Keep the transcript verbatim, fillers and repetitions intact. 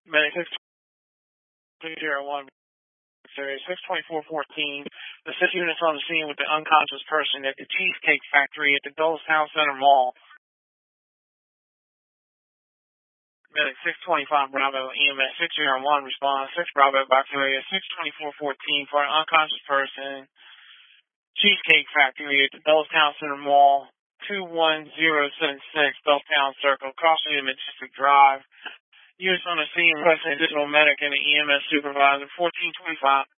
Medic six zero one, Series six twenty-four fourteen. Assist units on the scene with the unconscious person at the Cheesecake Factory at the Dulles Town Center Mall. Medic six twenty-five Bravo, E M S six zero one, response six Bravo, box area six twenty-four fourteen for an unconscious person. Cheesecake Factory at the Dulles Town Center Mall, two one zero seven six, Dulles Town Circle, crossing Majestic Drive. Units on the scene requesting additional medic and an E M S supervisor, fourteen twenty-five.